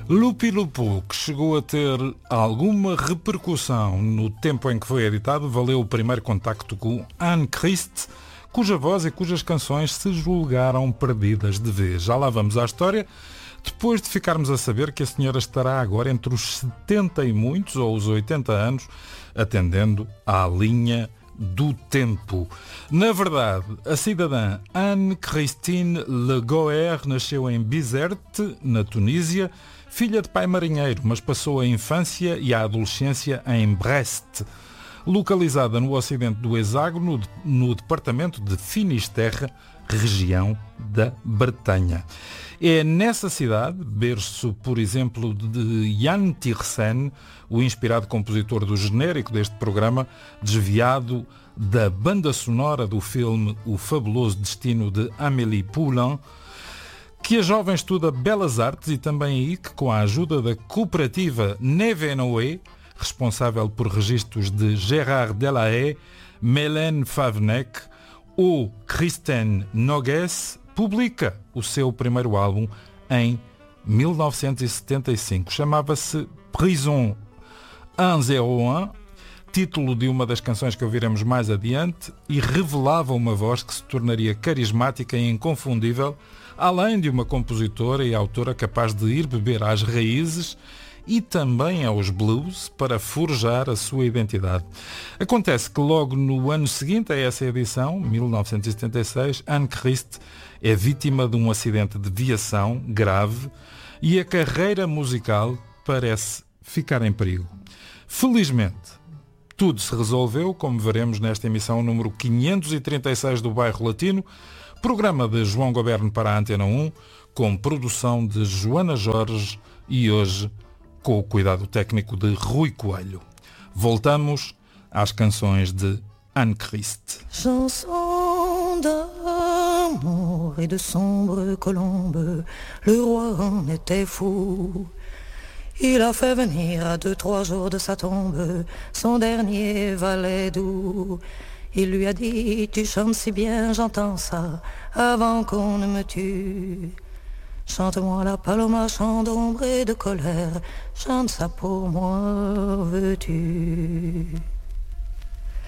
Lupi Lupu, que chegou a ter alguma repercussão no tempo em que foi editado, valeu o primeiro contacto com Anne Christ, cuja voz e cujas canções se julgaram perdidas de vez. Já lá vamos à história, depois de ficarmos a saber que a senhora estará agora entre os 70 e muitos, ou os 80 anos, atendendo à linha do tempo. Na verdade, a cidadã Anne-Christine Le Goer nasceu em Bizerte, na Tunísia, filha de pai marinheiro, mas passou a infância e a adolescência em Brest, localizada no ocidente do hexágono, no departamento de Finisterre, região da Bretanha. É nessa cidade, berço, por exemplo, de Jan Tiersen, o inspirado compositor do genérico deste programa, desviado da banda sonora do filme O Fabuloso Destino de Amélie Poulain, que a jovem estuda Belas Artes e também aí que, com a ajuda da cooperativa Neve Noé, responsável por registros de Gérard Delahaye, Mélène Favnek ou Christine Nogues, publica o seu primeiro álbum em 1975. Chamava-se Prison 101, título de uma das canções que ouviremos mais adiante, e revelava uma voz que se tornaria carismática e inconfundível, além de uma compositora e autora capaz de ir beber às raízes e também aos blues para forjar a sua identidade. Acontece que logo no ano seguinte a essa edição, 1976, Anne Christ é vítima de um acidente de viação grave e a carreira musical parece ficar em perigo. Felizmente, tudo se resolveu, como veremos nesta emissão número 536 do Bairro Latino, programa de João Goberno para a Antena 1, com produção de Joana Jorge e hoje com o cuidado técnico de Rui Coelho. Voltamos às canções de Anne Christ. Chanson d'amour et de sombres colombes, le roi en était fou. Il a fait venir à 2-3 jours de sa tombe son dernier valet doux. Il lui a dit, tu chantes si bien, j'entends ça, avant qu'on ne me tue. Chante-moi la paloma, chant d'ombre et de colère, chante ça pour moi, veux-tu?